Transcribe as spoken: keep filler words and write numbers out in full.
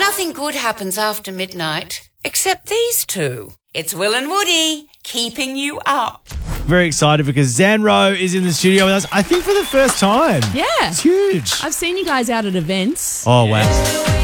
Nothing good happens after midnight, except these two. It's Will and Woody, keeping you up. Very excited because Zanro is in the studio with us, I think for the first time. Yeah. It's huge. I've seen you guys out at events. Oh, wow.